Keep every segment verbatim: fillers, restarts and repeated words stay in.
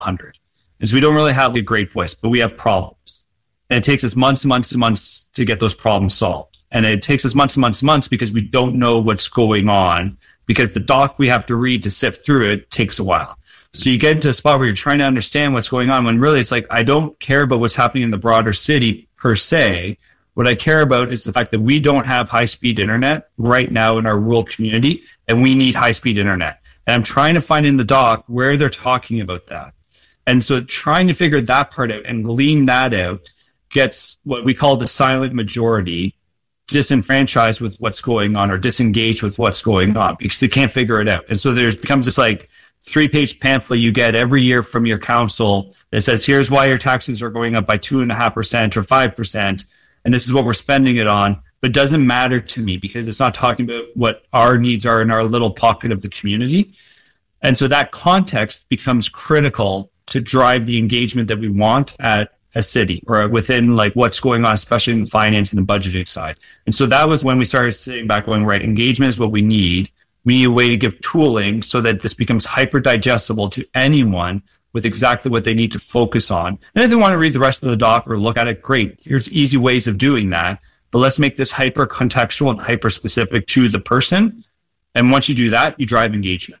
one hundred. And so we don't really have a great voice, but we have problems. And it takes us months and months and months to get those problems solved. And it takes us months and months and months because we don't know what's going on, because the doc we have to read to sift through it takes a while. So you get into a spot where you're trying to understand what's going on when really it's like, I don't care about what's happening in the broader city per se. What I care about is the fact that we don't have high-speed internet right now in our rural community, and we need high-speed internet. And I'm trying to find in the doc where they're talking about that. And so trying to figure that part out and glean that out gets what we call the silent majority disenfranchised with what's going on or disengaged with what's going on because they can't figure it out. And so there's becomes this like three-page pamphlet you get every year from your council that says, here's why your taxes are going up by two point five percent or five percent, and this is what we're spending it on. But it doesn't matter to me because it's not talking about what our needs are in our little pocket of the community. And so that context becomes critical to drive the engagement that we want at a city or within like what's going on, especially in the finance and the budgeting side. And so that was when we started sitting back going, right, engagement is what we need. We need a way to give tooling so that this becomes hyper digestible to anyone with exactly what they need to focus on. And if they want to read the rest of the doc or look at it, great. Here's easy ways of doing that. But let's make this hyper contextual and hyper specific to the person. And once you do that, you drive engagement.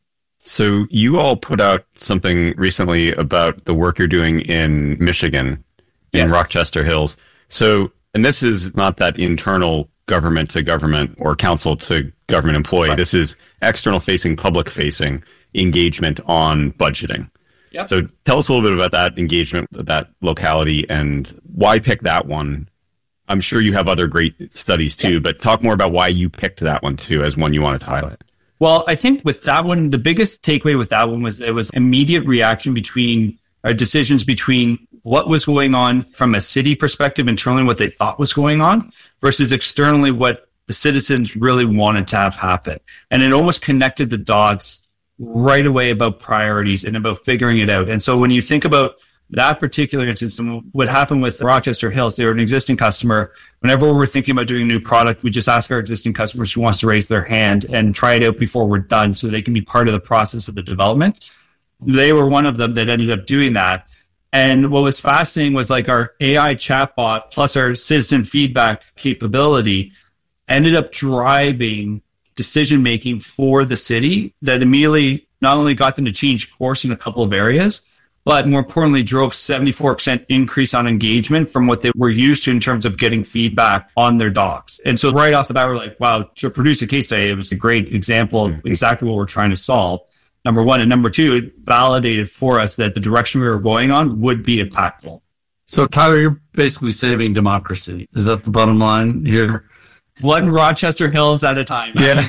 So you all put out something recently about the work you're doing in Michigan, in yes. Rochester Hills. So, and this is not that internal government to government or council to government employee. Right. This is external facing, public facing engagement on budgeting. Yep. So tell us a little bit about that engagement, that locality, and why pick that one. I'm sure you have other great studies too, yep. but talk more about why you picked that one too as one you wanted to highlight. Well, I think with that one, the biggest takeaway with that one was it was immediate reaction between our decisions between what was going on from a city perspective, internally what they thought was going on, versus externally what the citizens really wanted to have happen. And it almost connected the dots right away about priorities and about figuring it out. And so when you think about that particular instance, and what happened with Rochester Hills, they were an existing customer. Whenever we're thinking about doing a new product, we just ask our existing customers who wants to raise their hand and try it out before we're done so they can be part of the process of the development. They were one of them that ended up doing that. And what was fascinating was like our A I chatbot plus our citizen feedback capability ended up driving decision-making for the city that immediately not only got them to change course in a couple of areas, but more importantly, drove seventy-four percent increase on engagement from what they were used to in terms of getting feedback on their docs. And so right off the bat, we're like, wow, to produce a case study, it was a great example of exactly what we're trying to solve. Number one. And number two, it validated for us that the direction we were going on would be impactful. So Tyler, you're basically saving democracy. Is that the bottom line here? One Rochester Hills at a time. Yeah.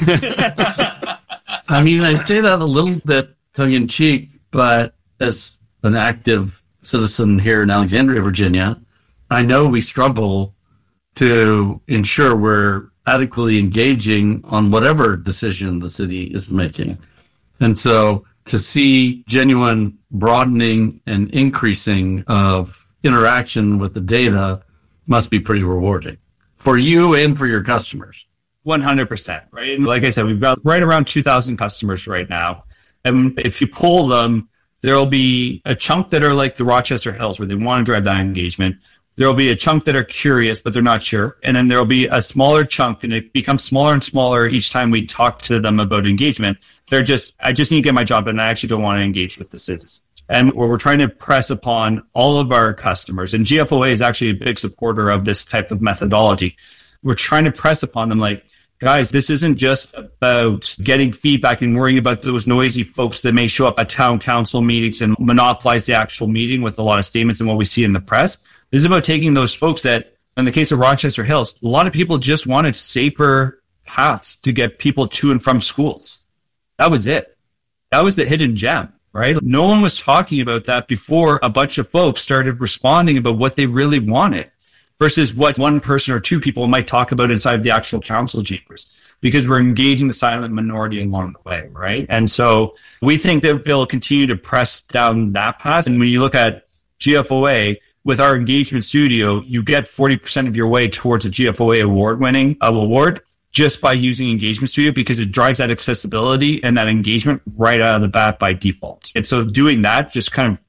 I mean, I say that a little bit tongue in cheek, but as an active citizen here in Alexandria, Virginia, I know we struggle to ensure we're adequately engaging on whatever decision the city is making. And so to see genuine broadening and increasing of interaction with the data must be pretty rewarding for you and for your customers. one hundred percent, right? And like I said, we've got right around two thousand customers right now. And if you pull them, there'll be a chunk that are like the Rochester Hills where they want to drive that engagement. There'll be a chunk that are curious, but they're not sure. And then there'll be a smaller chunk, and it becomes smaller and smaller each time we talk to them about engagement. They're just, I just need to get my job done. I actually don't want to engage with the citizens. And where we're trying to press upon all of our customers, and G F O A is actually a big supporter of this type of methodology. We're trying to press upon them like, guys, this isn't just about getting feedback and worrying about those noisy folks that may show up at town council meetings and monopolize the actual meeting with a lot of statements and what we see in the press. This is about taking those folks that, in the case of Rochester Hills, a lot of people just wanted safer paths to get people to and from schools. That was it. That was the hidden gem, right? No one was talking about that before a bunch of folks started responding about what they really wanted, versus what one person or two people might talk about inside the actual council chambers, because we're engaging the silent minority along the way, right? And so we think that they'll continue to press down that path. And when you look at G F O A, with our engagement studio, you get forty percent of your way towards a G F O A award-winning award. just by using Engagement Studio because it drives that accessibility and that engagement right out of the bat by default. And so doing that just kind of